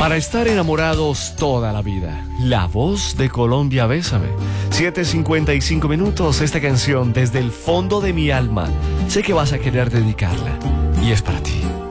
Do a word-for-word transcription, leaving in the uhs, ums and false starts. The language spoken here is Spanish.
Para estar enamorados toda la vida. La voz de Colombia, Bésame. siete cincuenta y cinco minutos. Esta canción desde el fondo de mi alma. Sé que vas a querer dedicarla. Y es para ti.